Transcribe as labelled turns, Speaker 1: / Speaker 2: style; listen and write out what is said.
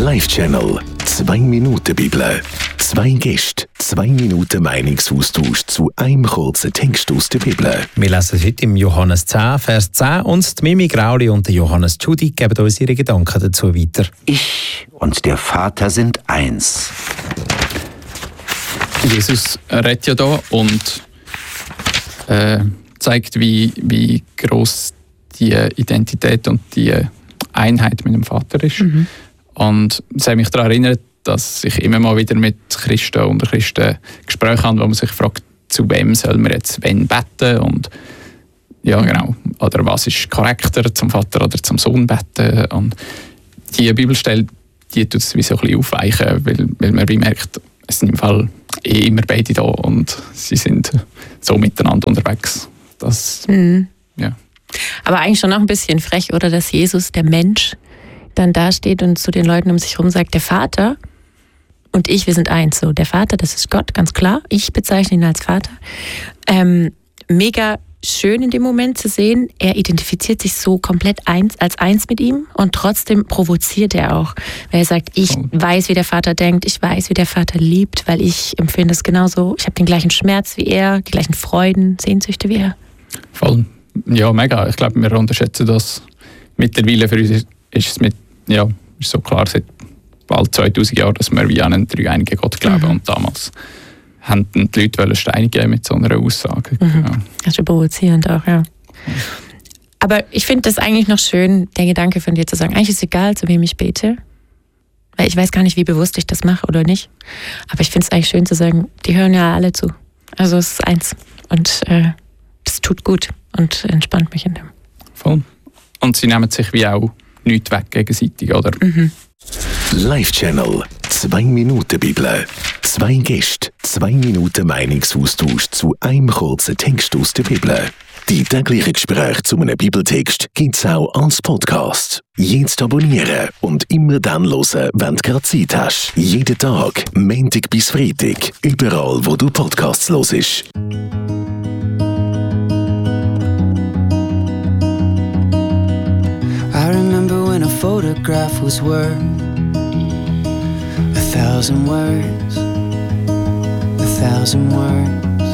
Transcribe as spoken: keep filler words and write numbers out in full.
Speaker 1: Live-Channel. Zwei Minuten Bibel. Zwei Gäste, zwei Minuten Meinungsaustausch zu einem kurzen Text aus der Bibel.
Speaker 2: Wir lesen heute im Johannes zehn, Vers zehn und die Mimi Grauli und der Johannes Tschudi geben uns ihre Gedanken dazu weiter.
Speaker 3: Ich und der Vater sind eins.
Speaker 4: Jesus redet ja da und äh, zeigt, wie, wie gross die Identität und die Einheit mit dem Vater ist. Mhm. Und es hat mich daran erinnert, dass ich immer mal wieder mit Christen und Christen Gespräche habe, wo man sich fragt, zu wem soll man jetzt wen beten und ja genau, oder was ist korrekter, zum Vater oder zum Sohn beten. Und die Bibelstelle, die tut es wie so ein bisschen aufweichen, weil, weil man wie merkt, es sind im Fall eh immer beide da und sie sind so miteinander unterwegs. Das,
Speaker 5: mhm.
Speaker 4: ja.
Speaker 5: Aber eigentlich schon noch ein bisschen frech, oder, dass Jesus, der Mensch, dann dasteht und zu den Leuten um sich herum sagt, der Vater und ich, wir sind eins. So, der Vater, das ist Gott, ganz klar. Ich bezeichne ihn als Vater. Ähm, mega schön in dem Moment zu sehen, er identifiziert sich so komplett eins, als eins mit ihm und trotzdem provoziert er auch. Weil er sagt, ich oh. weiß, wie der Vater denkt, ich weiß, wie der Vater liebt, weil ich empfinde es genauso. Ich habe den gleichen Schmerz wie er, die gleichen Freuden, Sehnsüchte wie er.
Speaker 4: Voll. Ja, mega. Ich glaube, wir unterschätzen das mittlerweile. Für uns ist es mit, ja, ist so klar seit bald zweitausend Jahren, dass wir wie an einen dreieinigen Gott glauben. Mhm. Und damals haben die Leute steinigen mit so einer Aussage.
Speaker 5: Mhm.
Speaker 4: Ja.
Speaker 5: Das ist ja provozierend auch, ja. Aber ich finde das eigentlich noch schön, der Gedanke von dir zu sagen, eigentlich ist es egal, zu wem ich bete. Weil ich weiß gar nicht, wie bewusst ich das mache oder nicht. Aber ich finde es eigentlich schön zu sagen, die hören ja alle zu. Also es ist eins. Und äh, das tut gut und entspannt mich in dem.
Speaker 4: Voll. Und sie nehmen sich wie auch nichts weg gegenseitig, oder?
Speaker 5: Mhm.
Speaker 1: Live-Channel. Zwei Minuten Bibel. Zwei Gäste, zwei Minuten Meinungsaustausch zu einem kurzen Text aus der Bibel. Die täglichen Gespräche zu einem Bibeltext gibt es auch als Podcast. Jetzt abonnieren und immer dann hören, wenn du gerade Zeit hast. Jeden Tag, Montag bis Freitag, überall wo du Podcasts hörst.
Speaker 6: I remember when a photograph was worth a thousand words, a thousand words.